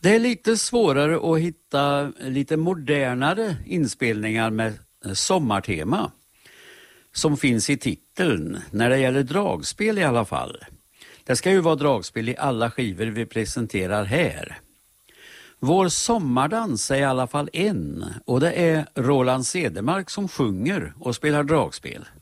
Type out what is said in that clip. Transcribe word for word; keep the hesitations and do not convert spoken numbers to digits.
Det är lite svårare att hitta lite modernare inspelningar med sommartema som finns i titeln, när det gäller dragspel i alla fall. Det ska ju vara dragspel i alla skivor vi presenterar här. Vår sommardans är i alla fall en, och det är Roland Cedermark som sjunger och spelar dragspel.